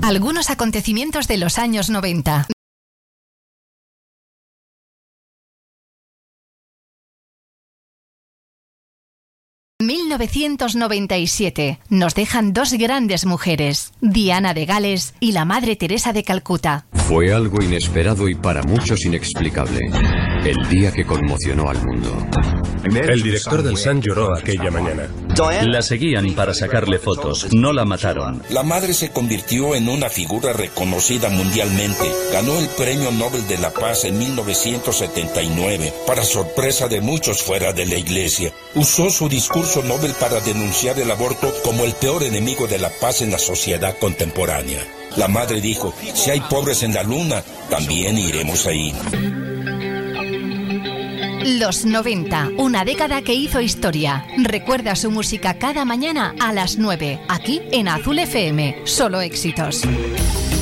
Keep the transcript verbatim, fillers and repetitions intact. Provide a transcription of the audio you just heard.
Algunos acontecimientos de los años noventa. mil novecientos noventa y siete. Nos dejan dos grandes mujeres, Diana de Gales y la Madre Teresa de Calcuta. Fue algo inesperado y para muchos inexplicable. El día que conmocionó al mundo. El director del Sun lloró aquella mañana. La seguían para sacarle fotos, no la mataron. La madre se convirtió en una figura reconocida mundialmente. Ganó el Premio Nobel de la Paz en mil novecientos setenta y nueve, para sorpresa de muchos fuera de la iglesia. Usó su discurso Nobel para denunciar el aborto como el peor enemigo de la paz en la sociedad contemporánea. La madre dijo, si hay pobres en la luna, también iremos ahí. Los noventa, una década que hizo historia. Recuerda su música cada mañana a las nueve, aquí en Azul F M. Solo éxitos.